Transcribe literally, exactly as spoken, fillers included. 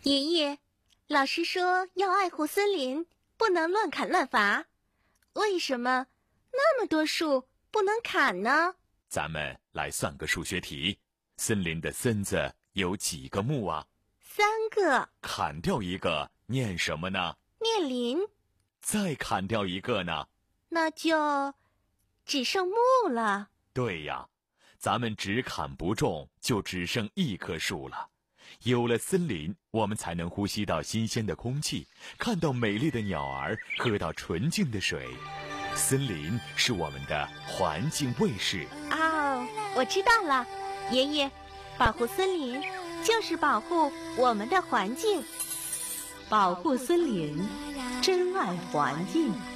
爷爷，老师说要爱护森林，不能乱砍乱伐。为什么那么多树不能砍呢？ 咱们来算个数学题。森林的森字有几个木啊？ 三个。 砍掉一个，念什么呢？ 念林。 再砍掉一个呢？ 那就只剩木了。 对呀，咱们只砍不种，就只剩一棵树了。有了森林，我们才能呼吸到新鲜的空气，看到美丽的鸟儿，喝到纯净的水。森林是我们的环境卫士。 哦，我知道了，爷爷，保护森林就是保护我们的环境。 保护森林，珍爱环境。